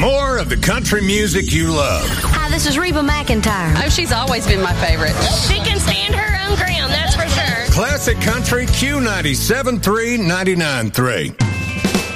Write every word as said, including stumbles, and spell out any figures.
more of the country music you love. Hi, this is Reba McEntire. Oh, she's always been my favorite. She can stand her own ground, that's for sure. Classic Country Q ninety-seven point three, ninety-nine point three.